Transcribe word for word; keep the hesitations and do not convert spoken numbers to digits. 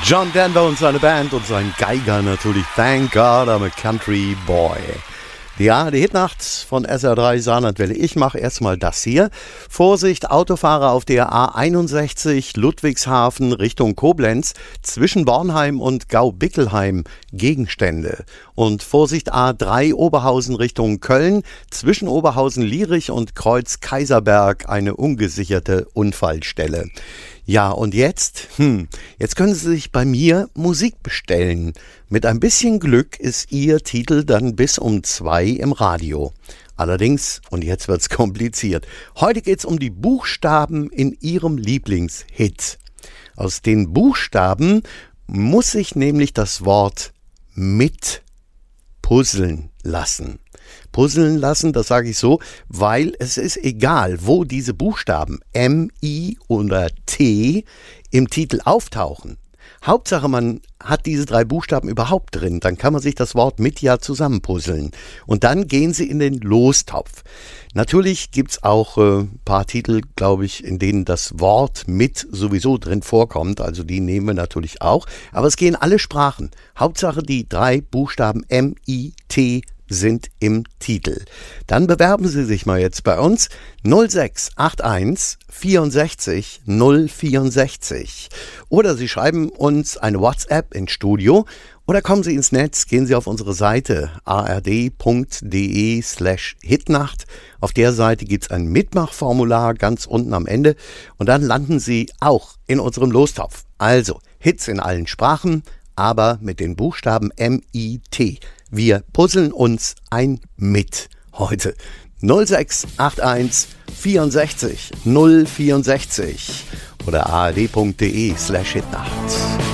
John Denver und seine Band und sein Geiger natürlich. Thank God I'm a Country Boy. Ja, die Hitnacht von S R drei Saarlandwelle. Ich mache erstmal das hier. Vorsicht, Autofahrer auf der A einundsechzig Ludwigshafen Richtung Koblenz zwischen Bornheim und Gau-Bickelheim Gegenstände. Und Vorsicht, A drei Oberhausen Richtung Köln zwischen Oberhausen-Lierich und Kreuz-Kaiserberg eine ungesicherte Unfallstelle. Ja, und jetzt, hm, jetzt können Sie sich bei mir Musik bestellen. Mit ein bisschen Glück ist Ihr Titel dann bis um zwei im Radio. Allerdings, und jetzt wird's kompliziert, heute geht's um die Buchstaben in Ihrem Lieblingshit. Aus den Buchstaben muss sich nämlich das Wort mit puzzeln lassen. Puzzeln lassen, das sage ich so, weil es ist egal, wo diese Buchstaben M, I oder T im Titel auftauchen. Hauptsache, man hat diese drei Buchstaben überhaupt drin, dann kann man sich das Wort mit ja zusammenpuzzeln. Und dann gehen sie in den Lostopf. Natürlich gibt's auch ein äh, paar Titel, glaube ich, in denen das Wort mit sowieso drin vorkommt. Also die nehmen wir natürlich auch. Aber es gehen alle Sprachen. Hauptsache, die drei Buchstaben M, I, T sind im Titel. Dann bewerben Sie sich mal jetzt bei uns null sechs acht eins vierundsechzig null vierundsechzig oder Sie schreiben uns eine WhatsApp ins Studio oder kommen Sie ins Netz, gehen Sie auf unsere Seite a r d punkt d e slash hitnacht. Auf der Seite gibt es ein Mitmachformular ganz unten am Ende und dann landen Sie auch in unserem Lostopf. Also Hits in allen Sprachen, aber mit den Buchstaben M I T. Wir puzzeln uns ein mit heute. null sechs acht eins vierundsechzig null vierundsechzig oder a r d punkt d e slash hitnacht.